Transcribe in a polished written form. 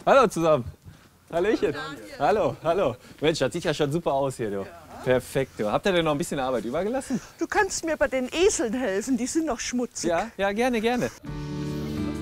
Hallo zusammen. Hallöchen. Hallo, hallo. Mensch, das sieht ja schon super aus hier, du. Perfekt, du. Habt ihr denn noch ein bisschen Arbeit übergelassen? Du kannst mir bei den Eseln helfen, die sind noch schmutzig. Ja, ja, gerne, gerne.